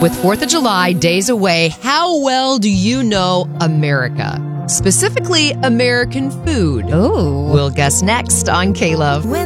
With 4th of July days away, how well do you know America? Specifically, American food. Ooh. We'll guess next on K-Love.